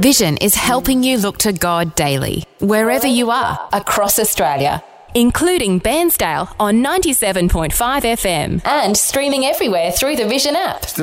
Vision is helping you look to God daily, wherever you are across Australia, including Bairnsdale on 97.5 FM and streaming everywhere through the Vision app.